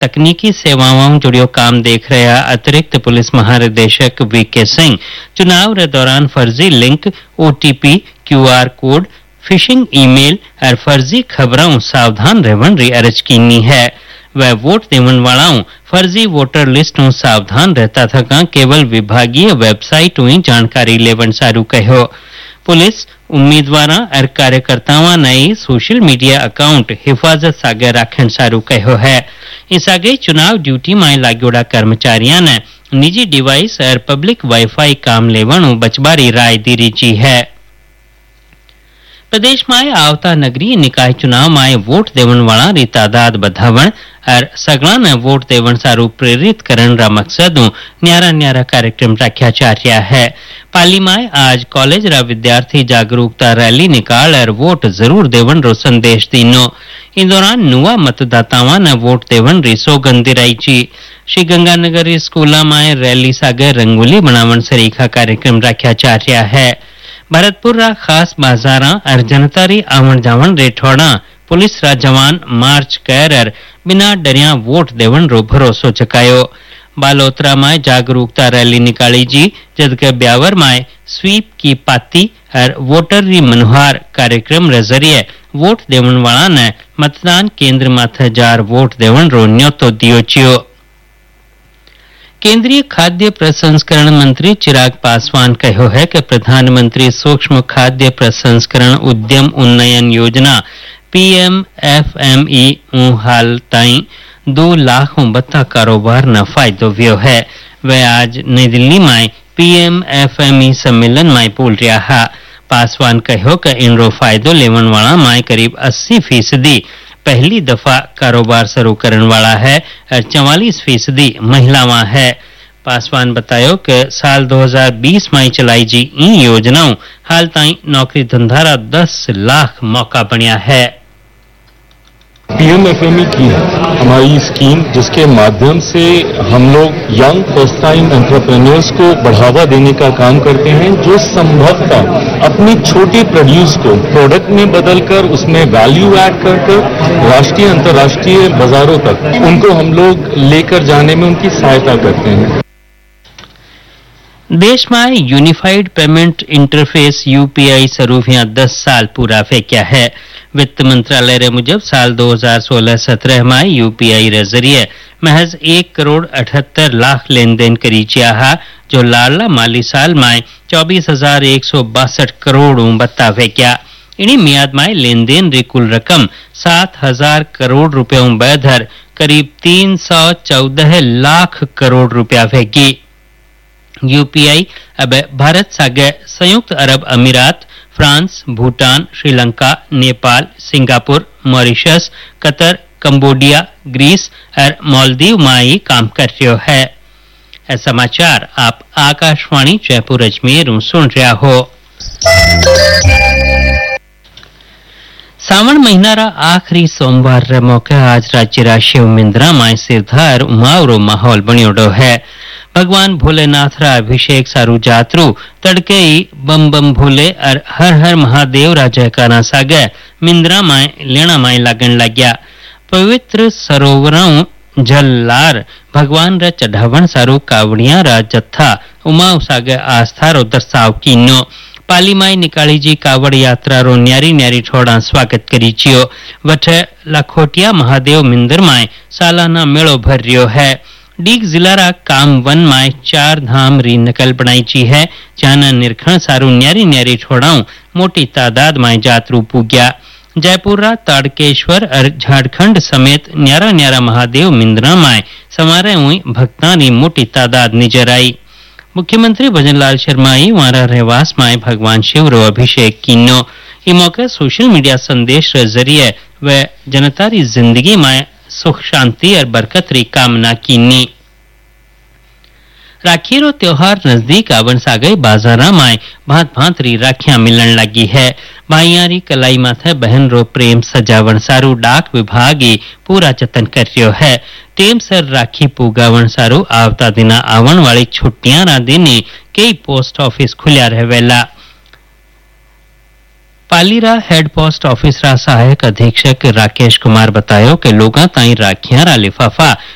तकनीकी सेवाओं जुड़ियो काम देख रहा अतिरिक्त पुलिस महानिदेशक वीके सिंह चुनाव के दौरान फर्जी link, OTP, QR code, phishing email और फर्जी खबरों सावधान रहन री अर्ज कीनी है। वह वोट देवन वालाओं फर्जी वोटर लिस्ट सावधान रहता था केवल विभागीय वेबसाइट ही जानकारी लेवन सारू कहो। पुलिस उम्मीदवारों और कार्यकर्ताओं ने सोशल मीडिया अकाउंट हिफाजत सागे राखण सारू कहो है। इस आगे चुनाव ड्यूटी में लागोड़ा कर्मचारियों ने निजी डिवाइस और पब्लिक वाईफाई काम लेवणु बचबारी राय दी रीची है। प्रदेश में आवता नगरीय निकाय चुनाव में वोट देवन वाला री तादाद बढ़ावण और सगला ने वोट देवन सारू प्रेरित करन रा मकसद न्यारा न्यारा कार्यक्रम रखा जा रहा है। पाली में आज कॉलेज रा विद्यार्थी जागरूकता रैली निकाल और वोट जरूर देवन रो संदेश दीनो। इन दौरान नुआ मतदाताओं ने वोट देवन री सौगंध दिराई ची। श्री गंगानगर स्कूल में रैली सागे रंगोली बनावन सरीखा कार्यक्रम रखा जा रहा है। भरतपुर रा खास बाजारा और जनता री आवण जावण रे ठोड़ा पुलिस रा जवान मार्च कर बिना डरिया वोट देवन रो भरोसो चकायो। बालोतरा में जागरूकता रैली निकाली जी, जबकि ब्यावर में स्वीप की पाती और वोटर री मनोहार कार्यक्रम रे जरिए वोट देवन वाला ने मतदान केंद्र माथे जार वोट देवन रो न्योतो दियो छियो। केंद्रीय खाद्य प्रसंस्करण मंत्री चिराग पासवान कहो है कि प्रधानमंत्री सूक्ष्म खाद्य प्रसंस्करण उद्यम उन्नयन योजना पीएमएफएमई हाल ताई 2 लाख बत्ता कारोबार न फायदो व्यो है। वह आज नई दिल्ली में पीएमएफएमई सम्मेलन में बोल रहा है। पासवान कहो कि इन रो फायदो लेवन वाला में करीब 80% पहली दफा कारोबार शुरू करने वाला है और 44% महिलावां है। पासवान बतायो कि साल 2020 में चलाई जी इन योजनाओं हाल ताई नौकरी धंधारा 10 लाख मौका बनिया है। पीएमएफएमई की हमारी स्कीम जिसके माध्यम से हम लोग यंग फर्स्ट टाइम एंटरप्रेन्योर्स को बढ़ावा देने का काम करते हैं, जो संभवतः अपनी छोटी प्रोड्यूस को प्रोडक्ट में बदलकर उसमें वैल्यू ऐड कर राष्ट्रीय अंतर्राष्ट्रीय बाजारों तक उनको हम लोग लेकर जाने में उनकी सहायता करते हैं। देश में यूनिफाइड पेमेंट इंटरफेस यूपीआई शुरू 10 साल पूरा फेंक्या है। वित्त मंत्रालय रे मुजब साल 2016-17 में यूपीआई रे जरिए महज 1 करोड़ 78 लाख लेन देन करी है, जो लाला माली साल में 24,162 करोड़ बत्ता फेंक्या। इन्हीं मियाद में लेन देन री कुल रकम 7,000 करोड़ रुपयों बेधर करीब 314 लाख करोड़ रुपया फेंकी। यूपीआई अब भारत सागे संयुक्त अरब अमीरात, France, Bhutan, Sri Lanka, Nepal, Singapore, Mauritius, Qatar, Cambodia, Greece और मालदीव में ही काम कर रहा है। ऐसा समाचार आप आकाशवाणी जयपुर अजमेर सुन रहा हो। सावन महीना रा आखिरी सोमवार रे मौके आज राज्य रा शिव मंदिर में सिरधार उमावरो माहौल बनियोडो है। भगवान भोलेनाथ रा अभिषेक सारू जातरू तड़के ही बम बम भोले और हर हर महादेव रा जयकारा सागे मिंद्रा में लेना में लगन लग्या। पवित्र सरोवरों जल लार भगवान रा चढ़ावण सारू कावड़िया रा जत्था उमाव सागे आस्था रो दर्शाव कीनो। पाली में निकाली जी कावड़ यात्रा रो न्यारी न्यारी ठोड़ा स्वागत करी छियो। वठे लखोटिया महादेव मंदिर में सालाना मेड़ो भर रियो है। डीग जिला रा काम वन में 4 धाम री नकल बनाई ची है, जहां निरखण सारू न्यारी न्यारी ठोड़ाऊ मोटी तादाद में जातरू पूग्या। जयपुर रा ताड़केश्वर और झारखंड समेत न्यारा न्यारा महादेव मंदिर में समारे हुई भक्तां री मोटी तादाद नजर आई। मुख्यमंत्री भजनलाल शर्मा वारा रहवास में भगवान शिव रो अभिषेक कीनो। इस मौके सोशल मीडिया संदेश के जरिए वे जनता री जिंदगी में सुख शांति और बरकत री कामना कीनी। राखी रो त्योहार नजदीक आवन सागे बाजारा में भांत भांत री राखियां मिलन लगी है। भाइयां री कलाई माथे बहन रो प्रेम सजावण सारू डाक विभाग पूरा जतन कर रह्यो है। टेम सर राखी पूगावण सारू आवता दिना आवन वाली छुट्टियां रा दिन कई पोस्ट ऑफिस खुल्या रहेला। पालीरा हेड पोस्ट ऑफिस रा सहायक अधीक्षक राकेश कुमार बतायो कि लोगां ताई राखियां रा लिफाफा